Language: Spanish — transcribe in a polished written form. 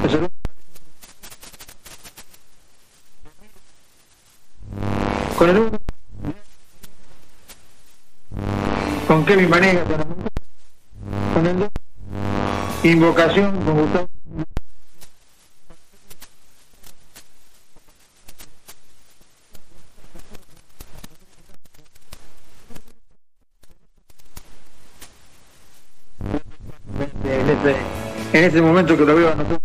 Con el uno, con Kevin Vanega, con el 2, Invocación, con Gustavo. En ese momento que lo veo anotado.